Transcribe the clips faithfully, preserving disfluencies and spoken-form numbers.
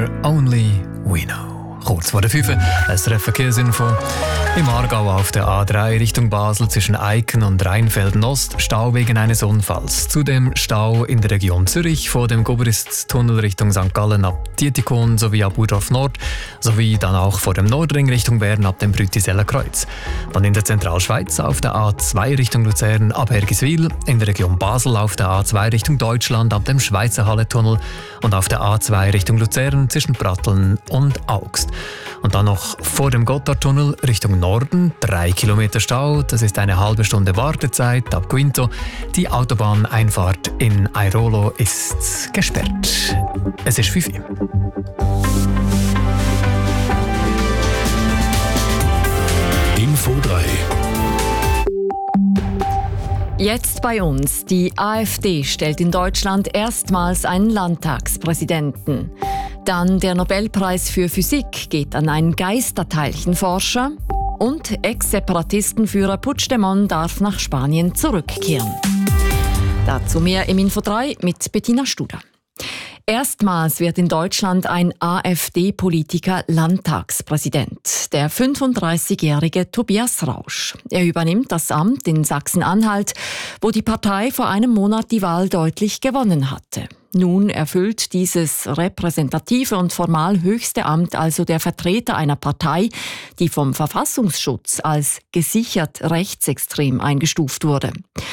Only We Know. Kurz vor der fünf, S R F Verkehrsinfo. Im Aargau auf der A drei Richtung Basel zwischen Eiken und Rheinfelden-Ost Stau wegen eines Unfalls. Zudem Stau in der Region Zürich vor dem Gobrist-Tunnel Richtung Sankt Gallen ab Dietikon sowie ab Urdorf Nord, sowie dann auch vor dem Nordring Richtung Bern ab dem Brütiseller Kreuz. Dann in der Zentralschweiz auf der A zwei Richtung Luzern ab Hergiswil, in der Region Basel auf der A zwei Richtung Deutschland ab dem Schweizer Halle-Tunnel und auf der A zwei Richtung Luzern zwischen Pratteln und Augst. Und dann noch vor dem Gotthardtunnel Richtung Norden, drei Kilometer Stau, das ist eine halbe Stunde Wartezeit ab Quinto. Die Autobahneinfahrt in Airolo ist gesperrt. Es ist fünf Uhr. Info drei. Jetzt bei uns. Die AfD stellt in Deutschland erstmals einen Landtagspräsidenten. Dann der Nobelpreis für Physik geht an einen Geisterteilchenforscher. Und Ex-Separatistenführer Puigdemont darf nach Spanien zurückkehren. Dazu mehr im Info drei mit Bettina Studer. Erstmals wird in Deutschland ein AfD-Politiker Landtagspräsident, der fünfunddreißigjährige Tobias Rausch. Er übernimmt das Amt in Sachsen-Anhalt, wo die Partei vor einem Monat die Wahl deutlich gewonnen hatte. Nun erfüllt dieses repräsentative und formal höchste Amt also der Vertreter einer Partei, die vom Verfassungsschutz als gesichert rechtsextrem eingestuft wurde.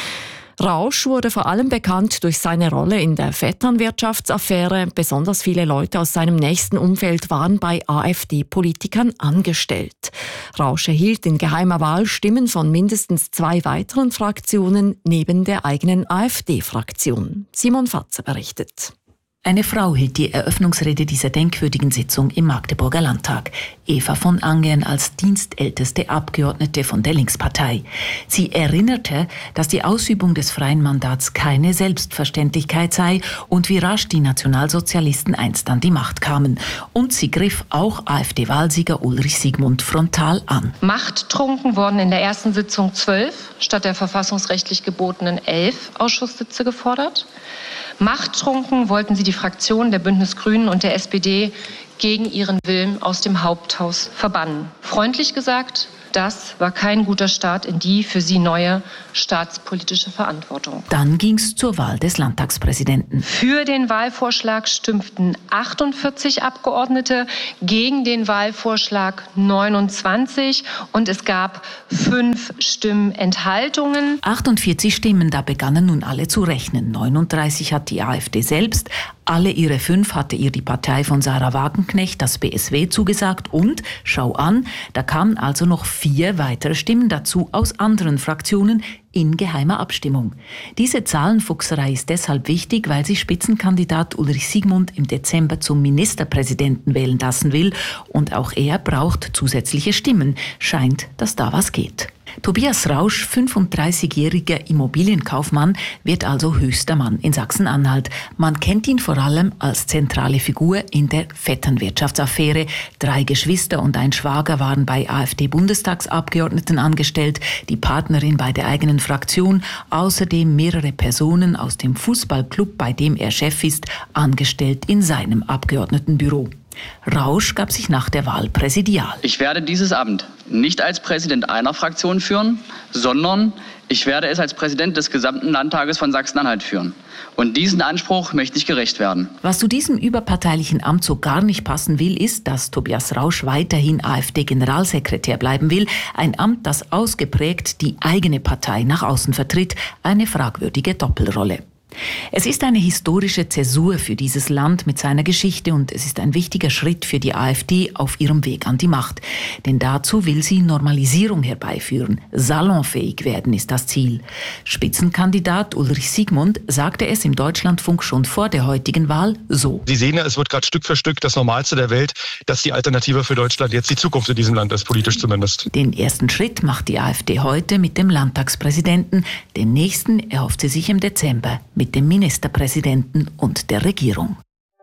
Rausch wurde vor allem bekannt durch seine Rolle in der Vetternwirtschaftsaffäre. Besonders viele Leute aus seinem nächsten Umfeld waren bei AfD-Politikern angestellt. Rausch erhielt in geheimer Wahl Stimmen von mindestens zwei weiteren Fraktionen neben der eigenen AfD-Fraktion. Simon Fatzer berichtet. Eine Frau hielt die Eröffnungsrede dieser denkwürdigen Sitzung im Magdeburger Landtag. Eva von Angern als dienstälteste Abgeordnete von der Linkspartei. Sie erinnerte, dass die Ausübung des freien Mandats keine Selbstverständlichkeit sei und wie rasch die Nationalsozialisten einst an die Macht kamen. Und sie griff auch AfD-Wahlsieger Ulrich Siegmund frontal an. Machttrunken wurden in der ersten Sitzung zwölf statt der verfassungsrechtlich gebotenen elf Ausschusssitze gefordert. Machttrunken wollten sie die Fraktionen der Bündnis-Grünen und der S P D gegen ihren Willen aus dem Haupthaus verbannen. Freundlich gesagt, das war kein guter Start in die für sie neue staatspolitische Verantwortung. Dann ging es zur Wahl des Landtagspräsidenten. Für den Wahlvorschlag stimmten achtundvierzig Abgeordnete, gegen den Wahlvorschlag neunundzwanzig und es gab fünf Stimmenthaltungen. achtundvierzig Stimmen, da begannen nun alle zu rechnen. neununddreißig hat die AfD selbst, alle ihre fünf hatte ihr die Partei von Sarah Wagenknecht, das B S W, zugesagt und, schau an, da kamen also noch vier weitere Stimmen dazu aus anderen Fraktionen in geheimer Abstimmung. Diese Zahlenfuchserei ist deshalb wichtig, weil sie Spitzenkandidat Ulrich Siegmund im Dezember zum Ministerpräsidenten wählen lassen will und auch er braucht zusätzliche Stimmen. Scheint, dass da was geht. Tobias Rausch, fünfunddreißigjähriger Immobilienkaufmann, wird also höchster Mann in Sachsen-Anhalt. Man kennt ihn vor allem als zentrale Figur in der Vetternwirtschaftsaffäre. Drei Geschwister und ein Schwager waren bei AfD-Bundestagsabgeordneten angestellt, die Partnerin bei der eigenen Fraktion, außerdem mehrere Personen aus dem Fußballclub, bei dem er Chef ist, angestellt in seinem Abgeordnetenbüro. Rausch gab sich nach der Wahl präsidial. Ich werde dieses Amt nicht als Präsident einer Fraktion führen, sondern ich werde es als Präsident des gesamten Landtages von Sachsen-Anhalt führen. Und diesen Anspruch möchte ich gerecht werden. Was zu diesem überparteilichen Amt so gar nicht passen will, ist, dass Tobias Rausch weiterhin AfD-Generalsekretär bleiben will. Ein Amt, das ausgeprägt die eigene Partei nach außen vertritt. Eine fragwürdige Doppelrolle. Es ist eine historische Zäsur für dieses Land mit seiner Geschichte und es ist ein wichtiger Schritt für die AfD auf ihrem Weg an die Macht. Denn dazu will sie Normalisierung herbeiführen. Salonfähig werden ist das Ziel. Spitzenkandidat Ulrich Siegmund sagte es im Deutschlandfunk schon vor der heutigen Wahl so. Sie sehen ja, es wird gerade Stück für Stück das Normalste der Welt, dass die Alternative für Deutschland jetzt die Zukunft in diesem Land ist, politisch zumindest. Den ersten Schritt macht die AfD heute mit dem Landtagspräsidenten. Den nächsten erhofft sie sich im Dezember mit dem Ministerpräsidenten und der Regierung.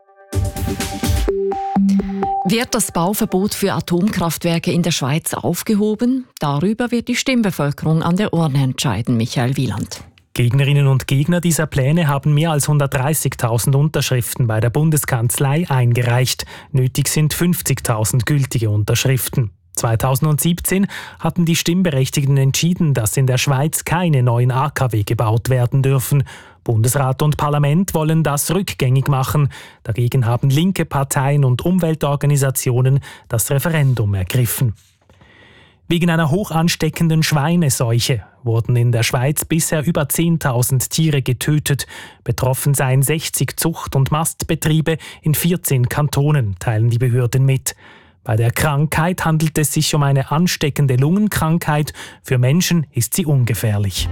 Wird das Bauverbot für Atomkraftwerke in der Schweiz aufgehoben? Darüber wird die Stimmbevölkerung an der Urne entscheiden, Michael Wieland. Gegnerinnen und Gegner dieser Pläne haben mehr als hundertdreißigtausend Unterschriften bei der Bundeskanzlei eingereicht. Nötig sind fünfzigtausend gültige Unterschriften. zweitausendsiebzehn hatten die Stimmberechtigten entschieden, dass in der Schweiz keine neuen A K W gebaut werden dürfen. Bundesrat und Parlament wollen das rückgängig machen. Dagegen haben linke Parteien und Umweltorganisationen das Referendum ergriffen. Wegen einer hoch ansteckenden Schweineseuche wurden in der Schweiz bisher über zehntausend Tiere getötet. Betroffen seien sechzig Zucht- und Mastbetriebe in vierzehn Kantonen, teilen die Behörden mit. Bei der Krankheit handelt es sich um eine ansteckende Lungenkrankheit. Für Menschen ist sie ungefährlich.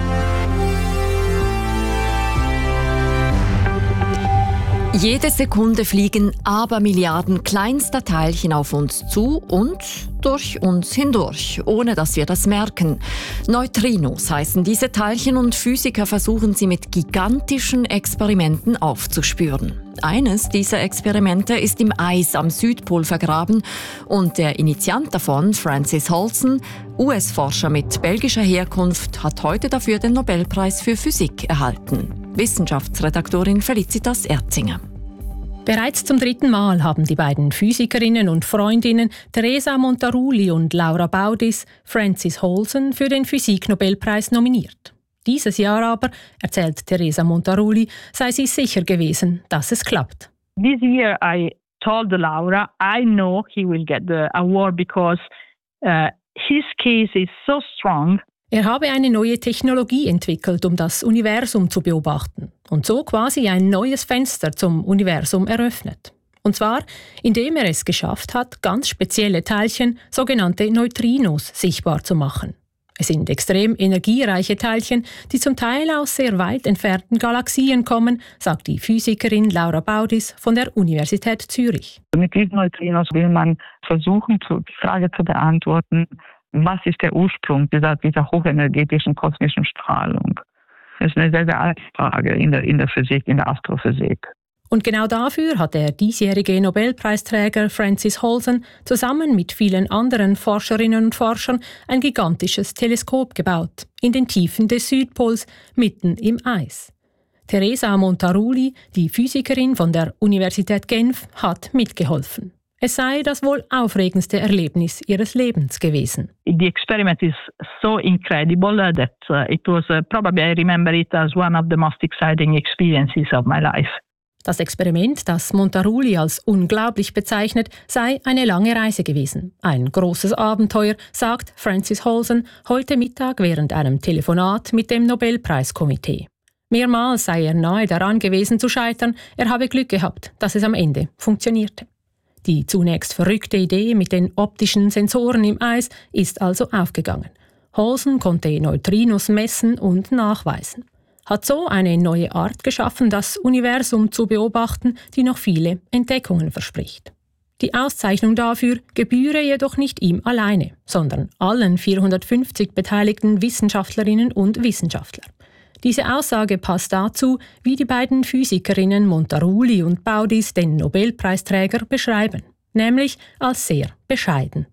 Jede Sekunde fliegen Abermilliarden kleinster Teilchen auf uns zu und durch uns hindurch, ohne dass wir das merken. Neutrinos heißen diese Teilchen und Physiker versuchen sie mit gigantischen Experimenten aufzuspüren. Eines dieser Experimente ist im Eis am Südpol vergraben und der Initiant davon, Francis Holson, U S-Forscher mit belgischer Herkunft, hat heute dafür den Nobelpreis für Physik erhalten. Wissenschaftsredaktorin Felicitas Erzinger. Bereits zum dritten Mal haben die beiden Physikerinnen und Freundinnen Teresa Montaruli und Laura Baudis Francis Holson für den Physik-Nobelpreis nominiert. Dieses Jahr aber, erzählt Teresa Montaruli, sei sie sicher gewesen, dass es klappt. This year I told Laura, I know he will get the award because uh, his case is so strong. Er habe eine neue Technologie entwickelt, um das Universum zu beobachten und so quasi ein neues Fenster zum Universum eröffnet. Und zwar, indem er es geschafft hat, ganz spezielle Teilchen, sogenannte Neutrinos, sichtbar zu machen. Es sind extrem energiereiche Teilchen, die zum Teil aus sehr weit entfernten Galaxien kommen, sagt die Physikerin Laura Baudis von der Universität Zürich. Mit diesen Neutrinos will man versuchen, die Frage zu beantworten, was ist der Ursprung dieser, dieser hochenergetischen kosmischen Strahlung? Das ist eine sehr, sehr alte Frage in der, in der Physik, in der Astrophysik. Und genau dafür hat der diesjährige Nobelpreisträger Francis Holson zusammen mit vielen anderen Forscherinnen und Forschern ein gigantisches Teleskop gebaut, in den Tiefen des Südpols, mitten im Eis. Teresa Montaruli, die Physikerin von der Universität Genf, hat mitgeholfen. Es sei das wohl aufregendste Erlebnis ihres Lebens gewesen. The experiment is so incredible that uh, it was uh, probably I remember it as one of the most exciting experiences of my life. Das Experiment, das Montaruli als unglaublich bezeichnet, sei eine lange Reise gewesen. Ein großes Abenteuer, sagt Francis Holson heute Mittag während einem Telefonat mit dem Nobelpreiskomitee. Mehrmals sei er nahe daran gewesen zu scheitern, er habe Glück gehabt, dass es am Ende funktionierte. Die zunächst verrückte Idee mit den optischen Sensoren im Eis ist also aufgegangen. Holson konnte Neutrinos messen und nachweisen. Hat so eine neue Art geschaffen, das Universum zu beobachten, die noch viele Entdeckungen verspricht. Die Auszeichnung dafür gebühre jedoch nicht ihm alleine, sondern allen vierhundertfünfzig beteiligten Wissenschaftlerinnen und Wissenschaftlern. Diese Aussage passt dazu, wie die beiden Physikerinnen Montaruli und Baudis den Nobelpreisträger beschreiben, nämlich als sehr bescheiden.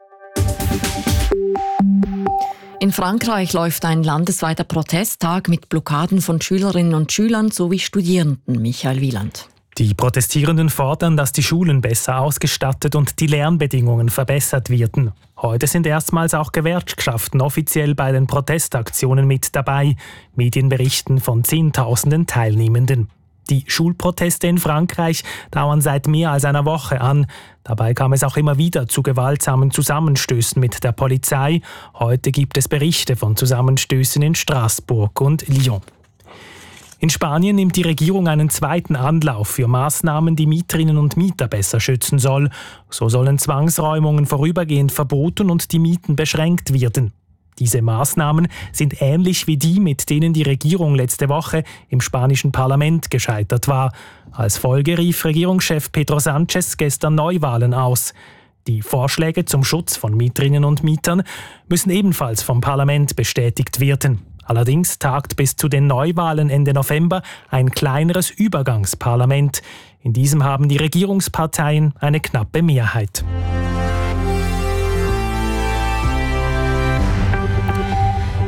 In Frankreich läuft ein landesweiter Protesttag mit Blockaden von Schülerinnen und Schülern sowie Studierenden. Michael Wieland. Die Protestierenden fordern, dass die Schulen besser ausgestattet und die Lernbedingungen verbessert werden. Heute sind erstmals auch Gewerkschaften offiziell bei den Protestaktionen mit dabei. Medien berichten von Zehntausenden Teilnehmenden. Die Schulproteste in Frankreich dauern seit mehr als einer Woche an. Dabei kam es auch immer wieder zu gewaltsamen Zusammenstößen mit der Polizei. Heute gibt es Berichte von Zusammenstößen in Straßburg und Lyon. In Spanien nimmt die Regierung einen zweiten Anlauf für Maßnahmen, die Mieterinnen und Mieter besser schützen soll. So sollen Zwangsräumungen vorübergehend verboten und die Mieten beschränkt werden. Diese Maßnahmen sind ähnlich wie die, mit denen die Regierung letzte Woche im spanischen Parlament gescheitert war. Als Folge rief Regierungschef Pedro Sánchez gestern Neuwahlen aus. Die Vorschläge zum Schutz von Mieterinnen und Mietern müssen ebenfalls vom Parlament bestätigt werden. Allerdings tagt bis zu den Neuwahlen Ende November ein kleineres Übergangsparlament. In diesem haben die Regierungsparteien eine knappe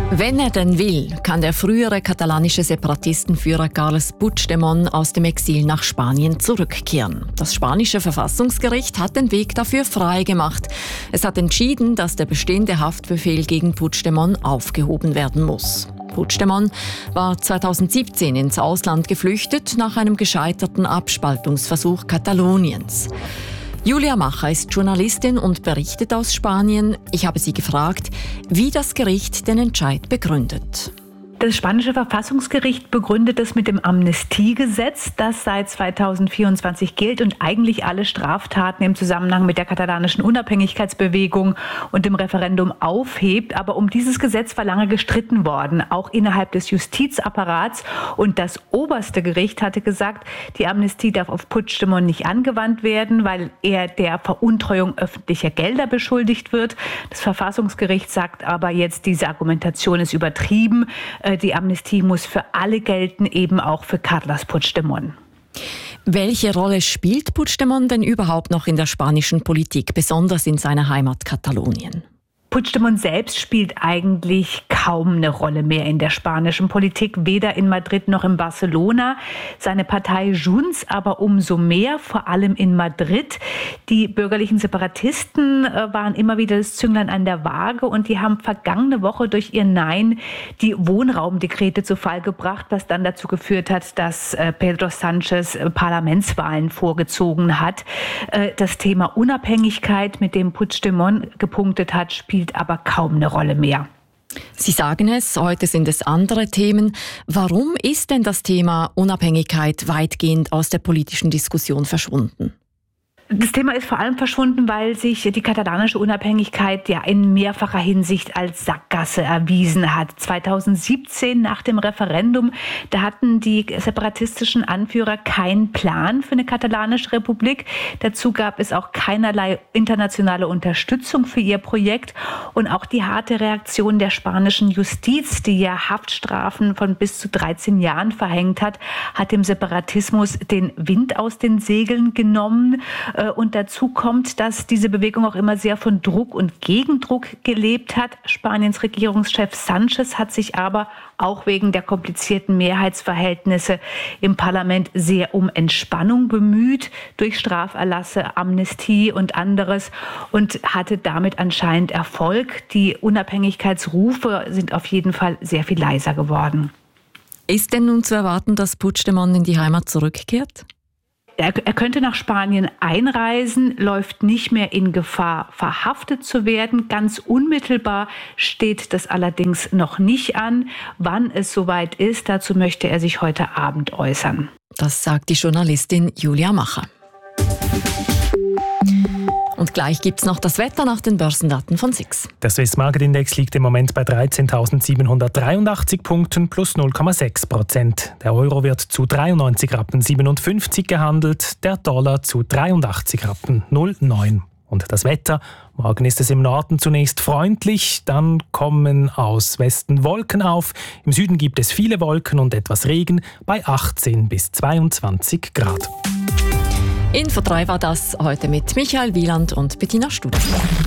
Wenn er denn will, kann der frühere katalanische Separatistenführer Carles Puigdemont aus dem Exil nach Spanien zurückkehren. Das spanische Verfassungsgericht hat den Weg dafür freigemacht. Es hat entschieden, dass der bestehende Haftbefehl gegen Puigdemont aufgehoben werden muss. Puigdemont war zweitausendsiebzehn ins Ausland geflüchtet nach einem gescheiterten Abspaltungsversuch Kataloniens. Julia Macher ist Journalistin und berichtet aus Spanien. Ich habe sie gefragt, wie das Gericht den Entscheid begründet. Das spanische Verfassungsgericht begründet es mit dem Amnestiegesetz, das seit zweitausendvierundzwanzig gilt und eigentlich alle Straftaten im Zusammenhang mit der katalanischen Unabhängigkeitsbewegung und dem Referendum aufhebt. Aber um dieses Gesetz war lange gestritten worden, auch innerhalb des Justizapparats. Und das oberste Gericht hatte gesagt, die Amnestie darf auf Puigdemont nicht angewandt werden, weil er der Veruntreuung öffentlicher Gelder beschuldigt wird. Das Verfassungsgericht sagt aber jetzt, diese Argumentation ist übertrieben. Die Amnestie muss für alle gelten, eben auch für Carles Puigdemont. Welche Rolle spielt Puigdemont denn überhaupt noch in der spanischen Politik, besonders in seiner Heimat Katalonien? Puigdemont selbst spielt eigentlich kaum eine Rolle mehr in der spanischen Politik, weder in Madrid noch in Barcelona. Seine Partei Junts aber umso mehr, vor allem in Madrid. Die bürgerlichen Separatisten waren immer wieder das Zünglein an der Waage und die haben vergangene Woche durch ihr Nein die Wohnraumdekrete zu Fall gebracht, was dann dazu geführt hat, dass Pedro Sánchez Parlamentswahlen vorgezogen hat. Das Thema Unabhängigkeit, mit dem Puigdemont gepunktet hat, spielt aber kaum eine Rolle mehr. Sie sagen es, heute sind es andere Themen. Warum ist denn das Thema Unabhängigkeit weitgehend aus der politischen Diskussion verschwunden? Das Thema ist vor allem verschwunden, weil sich die katalanische Unabhängigkeit ja in mehrfacher Hinsicht als Sackgasse erwiesen hat. zweitausendsiebzehn nach dem Referendum, da hatten die separatistischen Anführer keinen Plan für eine katalanische Republik. Dazu gab es auch keinerlei internationale Unterstützung für ihr Projekt. Und auch die harte Reaktion der spanischen Justiz, die ja Haftstrafen von bis zu dreizehn Jahren verhängt hat, hat dem Separatismus den Wind aus den Segeln genommen. Und dazu kommt, dass diese Bewegung auch immer sehr von Druck und Gegendruck gelebt hat. Spaniens Regierungschef Sánchez hat sich aber auch wegen der komplizierten Mehrheitsverhältnisse im Parlament sehr um Entspannung bemüht, durch Straferlasse, Amnestie und anderes und hatte damit anscheinend Erfolg. Die Unabhängigkeitsrufe sind auf jeden Fall sehr viel leiser geworden. Ist denn nun zu erwarten, dass Puigdemont in die Heimat zurückkehrt? Er, er könnte nach Spanien einreisen, läuft nicht mehr in Gefahr, verhaftet zu werden. Ganz unmittelbar steht das allerdings noch nicht an. Wann es soweit ist, dazu möchte er sich heute Abend äußern. Das sagt die Journalistin Julia Macher. Und gleich gibt es noch das Wetter nach den Börsendaten von S I X. Der Swiss Market Index liegt im Moment bei dreizehntausendsiebenhundertdreiundachtzig Punkten plus null Komma sechs Prozent. Der Euro wird zu dreiundneunzig Rappen siebenundfünfzig gehandelt, der Dollar zu dreiundachtzig Rappen null Komma neun. Und das Wetter, morgen ist es im Norden zunächst freundlich, dann kommen aus Westen Wolken auf. Im Süden gibt es viele Wolken und etwas Regen bei achtzehn bis zweiundzwanzig Grad. Info drei war das heute mit Michael Wieland und Bettina Studer.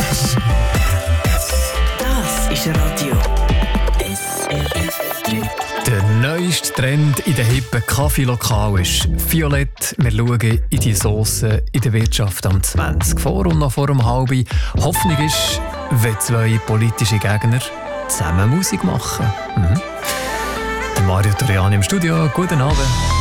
Das ist Radio S R F drei. Der neueste Trend in den hippen Kaffeelokalen ist Violett. Wir schauen in die Sauce in der Wirtschaft am zwanzig vor und noch vor dem halben. Hoffnung ist, wenn zwei politische Gegner zusammen Musik machen. Mhm. Der Mario Toriani im Studio. Guten Abend.